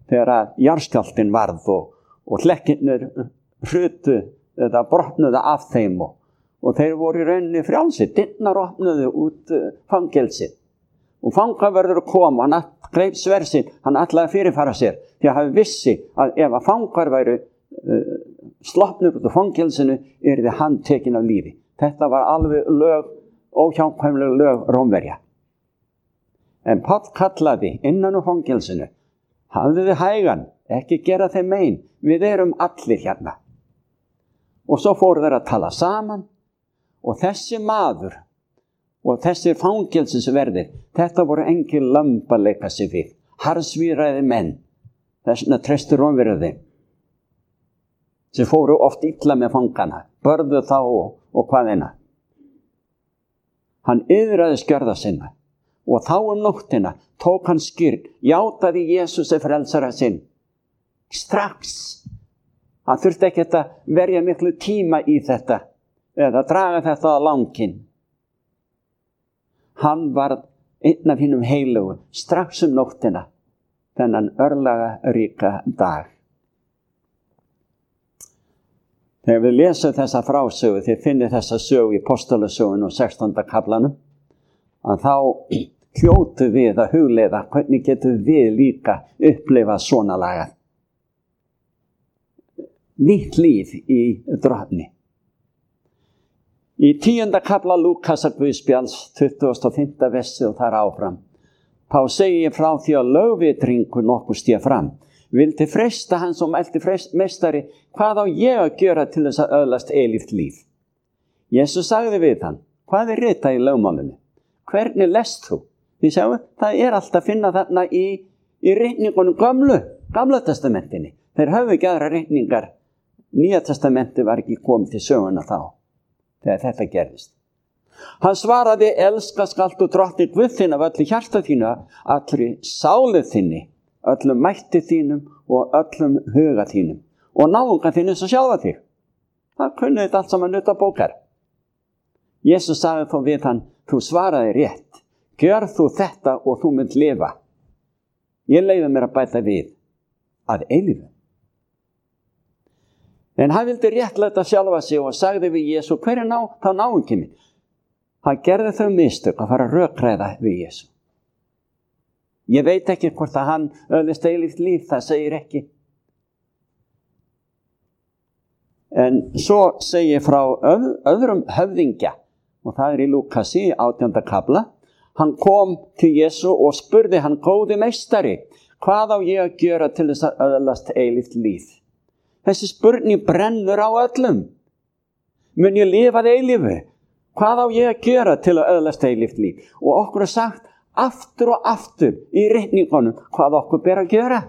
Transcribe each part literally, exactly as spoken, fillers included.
þegar að jarðskjálftinn varð og, og hlekkinnir hrutu eða brotnuðu af þeim og, og þeir voru í rauninni frjálsir, dyrnar opnuðu út uh, fangelsið og fangavörður kom, hann greip sverð sinn, hann ætlaði að fyrirfara sér því að hann vissi að ef að fangar væru uh, sloppnur út af fangelsinu yrði hann tekin af lífi. Þetta var alveg lög, óhjákvæmlega lög Rómverja. En Páll kallaði innan úr fangelsinu, hafðu þið hægan, ekki gera þeim mein, við erum allir hérna. Og svo fóru þeir að tala saman og þessi maður og þessir fangelsisverðir, þetta voru engin lömb að leika sig við, harðsvíraði menn, þessna treystur Rómverjaði, sem fóru oft illa með fangana, börðu þá og, og hvaðina. Hann yðraði skjörða sinna og þá um nóttina tók hann skírn, játaði Jesúsi frelsara sinn. Strax. Hann þurfti ekki að verja miklu tíma í þetta eða draga þetta á langinn. Hann var einn af hinum heilugu strax um nóttina þennan örlaga ríka dag. Þegar við lesum þessa frásögu, þið finnið þessa sögu í Postulasögunum og sextánda kaflanum, að þá hljótu við að hugleiða hvernig getum við líka upplifað svona lagað. Nýtt líf í Drottni. Í tíunda kafla Lúkasar Guðspjalls, tuttugasta og fimmta versi og þar áfram, þá segi ég frá því að lögvitringur nokkuð stíð fram. Vildi freista hann sem elti meistari, hvað á ég að gera til þess að öðlast eilíft líf? Jesús sagði við hann, hvað er ritað í lögmálinu? Hvernig lest þú? Þið sjáu, það er alltaf að finna þarna í, í ritningunum gamlu, gamla testamentinni. Þeir höfðu ekki aðra ritningar. Nýja testamenti var ekki komið til söguna þá, þegar þetta gerðist. Hann svaraði, elska skalt þú Drottinn Guð þinn af öllu hjarta þínu, allri sálu þinni, öllum mætti þínum og öllum huga þínum og náunga þínu sem sjálfa þig. Það kunni þetta allt saman utan bókar. Jesús sagði þó við hann, þú svaraði rétt. Gjör þú þetta og þú mynd lifa. Ég leyfi mér að bæta við að eilífu. En hann vildi réttlæta sjálfa sig og sagði við Jesú, hver er ná, þá náungi minn? Hann gerði þau mistök að fara að rökræða við Jesú. Ég veit ekki hvort að hann öðlist eilíft líf, það segir ekki. En svo segir frá öð, öðrum höfðingja, og það er í Lúkasi átjánda kafla. Hann kom til Jesú og spurði hann, góði meistari, hvað á ég að gera til þess að öðlast eilíft líf? Þessi spurning brennur á öllum. Mun ég lifa eilífu? Hvað á ég að gera til að öðlast eilíft líf? Og okkur er sagt aftur og aftur í ritningunum hvað okkur ber að gera.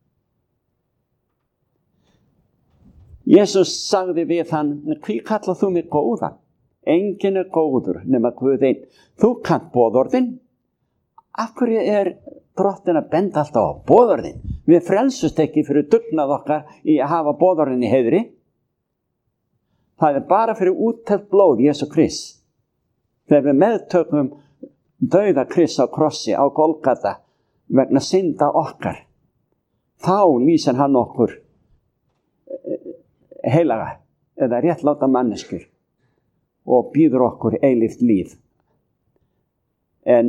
Jesús sagði við hann, hví kallar þú mig góðan? Enginn er góður nema Guð einn. Þú kannt boðorðin. Af hverju er Drottinn að benda alltaf á boðorðin? Við frelsust ekki fyrir dugnað okkar í að hafa boðorðin í heiðri. Það er bara fyrir úttelt blóð Jesú Krist. Þegar við meðtökum dauða Krist á krossi á Golgata vegna synda okkar, þá lýsir hann okkur heilaga eða réttláta manneskjur og býður okkur eilíft líf. En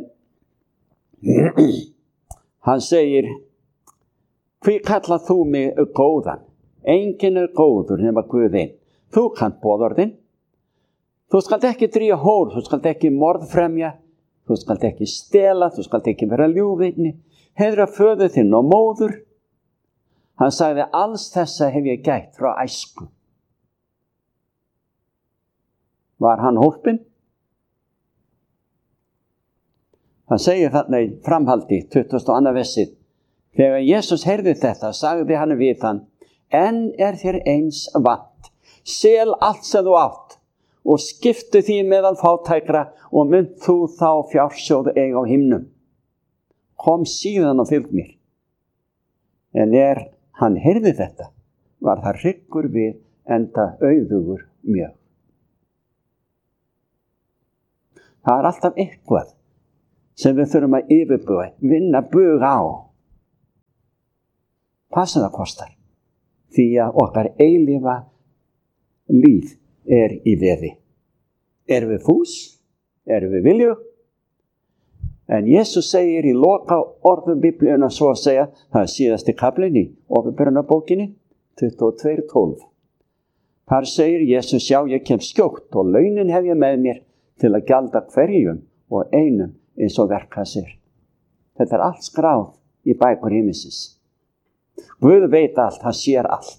hann segir, hví kallar þú mig góðan? Enginn er góður nema Guð einn. Þú kannt boðorðin. Þú skalt ekki drífa hór, þú skalt ekki morðfremja, þú skalt ekki stela, þú skalt ekki vera ljúfvitni, heiðra föður þinn og móður. Hann sagði, alls þessa hef ég gætt frá æsku. Var hann hólpinn? Hann segir þarna í framhaldi, tuttugasta og annað versið. Þegar Jesús heyrði þetta, sagði hann við hann, en er þér eins vant, sel allt sem þú átt og skiptu því meðal fátækra og mynd þú þá fjársjóðu eiga á himnum. Kom síðan og fylg mér. En er hann heyrði þetta, var það hryggur við enda auðugur mjög. Það er alltaf eitthvað sem við þurfum að yfirbuga, vinna bug á. hvað sem það kostar. Því að okkar eilífa líf er í veði. Erum við fús? Erum við vilju? En Jesus segir í loka orðum Biblíuna svo að segja, það er síðasti kaflinn í Opinberunarbókinni, tuttugu og tvö tólf. Þar segir Jesus, sjá, ég kem skjótt og launin hef ég með mér til að gjalda hverjum og einum eins og verka sér. Þetta er allt skráð í bækur himins. Guð veit allt, hann sér allt.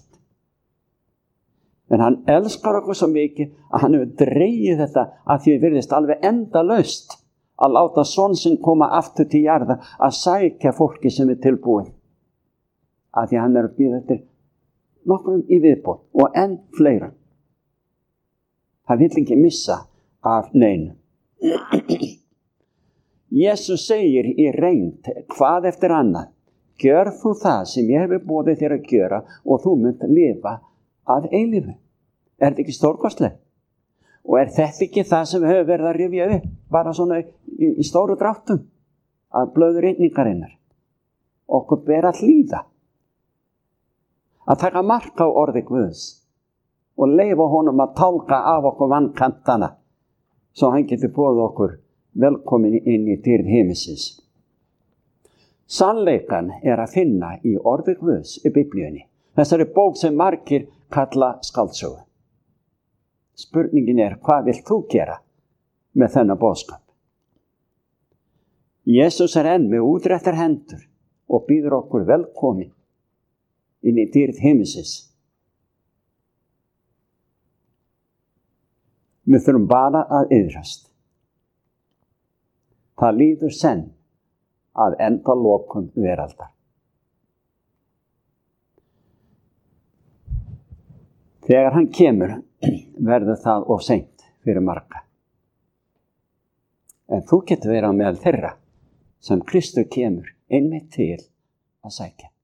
En hann elskar okkur svo mikið að hann hefur dregið þetta að því virðist alveg endalaust að láta son sinn koma aftur til jarða að sækja fólki sem er tilbúin. Að því hann er að bíða eftir nokkrum í viðbót og enn fleira. Það vill ekki missa af neinu. Jesus segir í reynd hvað eftir annað. Gjör þú það sem ég hefur boðið þér að gjöra og þú munt lifa að eilífu. Er þetta ekki stórkostlegt? Og er þetta ekki það sem hefur verið að rifja upp, bara svona í, í stóru dráttum, að blöður einningarinnar? Okkur ber að hlýða. Að taka mark á orði Guðs og leyfa honum að tálka af okkur vankantana, svo hann getur boðið okkur velkomin inn í dýrð himinsins. Sannleikan er að finna í orði Guðs í Biblíunni. Þessari bók sem margir kalla skáldsögu. Spurningin er, hvað vilt þú gera með þennan boðskap? Jesus er enn með útréttar hendur og býður okkur velkomin inn í dýrð himinsins. Við þurfum bara að iðrast. Það líður senn að enda lokum veraldar. Þegar hann kemur verður það of seint fyrir marga. En þú getur verið á meðal þeirra sem Kristur kemur einmitt til að sækja.